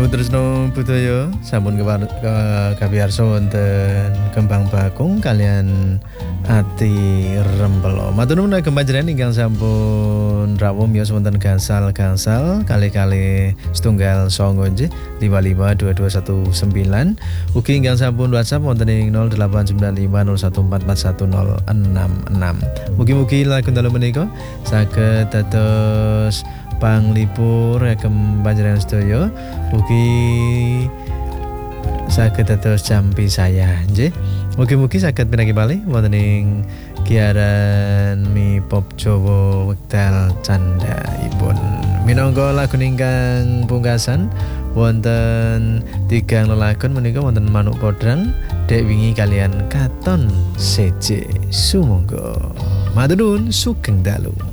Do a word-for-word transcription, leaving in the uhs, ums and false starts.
Tresno budaya sampun kawiarsa wonten Kembang Bakung kalian Ati Rempelo. Matur nuwun ageng panjenengan ingkang sampun rawuh miyos wonten gangsal-gangsal kali-kali setunggal songo nggih lima lima dua dua satu sembilan. Ugi ingkang sampun WhatsApp wonten ing nol delapan sembilan lima nol satu empat empat satu nol enam enam. Mugi-mugi lagu dalu menika saged dados panglipur ageng panjenengan sedaya ugi saged dados jampi saya nggih. Mugi-mugi saged pinanggih malih wonten ing giaran mi pop Jawa wekdal candhaipun. Minangka lagu ingkang pungkasan wonten tigang lelagon menika wonten Manuk Podrang, Dek Wingi kalian Katon Seje. Sumangga. Matur nuwun, sugeng dalu.